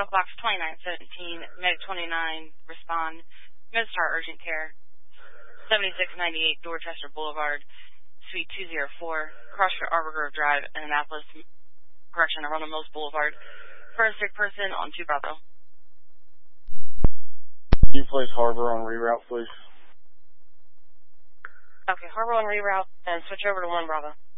Vital Clocks 2917, Med 29, respond. MedStar Urgent Care, 7698 Dorchester Boulevard, Suite 204, Crossfit Arbor Grove Drive, Annapolis, Arundel Mills Boulevard. For a sick person on 2 Bravo. Can you place Harbor on reroute, please? Okay, Harbor on reroute, and switch over to 1 Bravo.